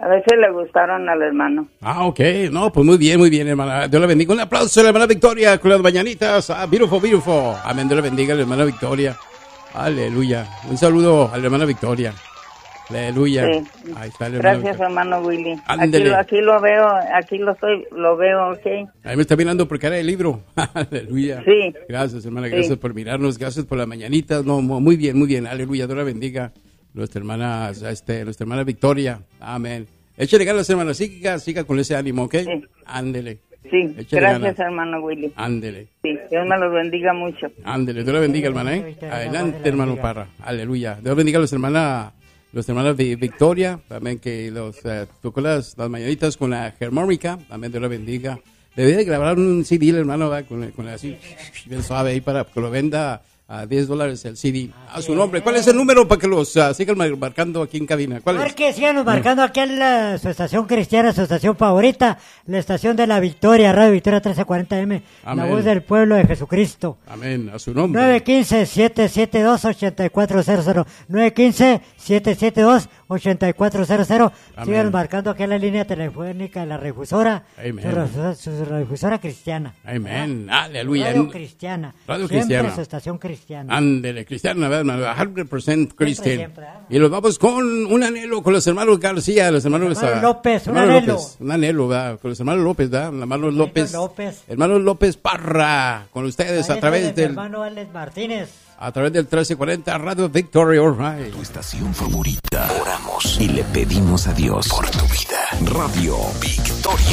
A veces le gustaron al hermano. Ah, ok. No, pues muy bien, hermana. Dios la bendiga. Un aplauso a la hermana Victoria con las mañanitas. Ah, beautiful. Amén. Dios la bendiga a la hermana Victoria. Aleluya. Un saludo a la hermana Victoria. Aleluya. Sí. Ahí está la hermana Gracias, hermano Willy. Ándele. Aquí lo veo, lo veo, ok. Ahí me está mirando por cara del libro. Aleluya. Sí. Gracias, hermana. Gracias por mirarnos. Gracias por las mañanitas. No, muy bien. Aleluya. Dios la bendiga. Nuestra hermana Victoria. Amén. Échale ganas, hermana. Siga con ese ánimo, ¿ok? Sí. Ándele. Sí, Échale gracias, ganas. hermano Willy. Ándele. Sí, Dios me los bendiga mucho. Ándele. Dios la bendiga, hermana, ¿eh? Adelante, hermano Parra. Aleluya. Dios bendiga a los hermanas Victoria. Amén. Que tocó las mañanitas con la armónica. Amén. Dios la bendiga. Debía de grabar un CD, el hermano, ¿verdad? Con así, bien suave ahí para que lo venda a $10 el CD. A su nombre. ¿Cuál es el número para que los sigan marcando aquí en cabina? ¿Cuál es? Porque síganos marcando aquí en su estación cristiana, su estación favorita, la estación de la Victoria, Radio Victoria 1340M, Amén. la voz del pueblo de Jesucristo. Amén. A su nombre. 915-772-8400. 915-772-8400. Síganos marcando aquí en la línea telefónica de la refusora. Amén. Su refusora cristiana. Amén. Aleluya. Radio cristiana. Radio Siempre cristiana. su estación cristiana. Ándele, cristiana, ¿verdad? 100% Christian. Siempre. Y los vamos con un anhelo con los hermanos García, los hermanos López, un hermanos anhelo. López, un anhelo, ¿verdad? Con los hermanos López, ¿verdad? Hermanos López. López. Hermanos López Parra, con ustedes a través del hermano Alex Martínez. A través del 1340 Radio Victoria, all right. Tu estación favorita. Oramos y le pedimos a Dios por tu vida. Radio Victoria.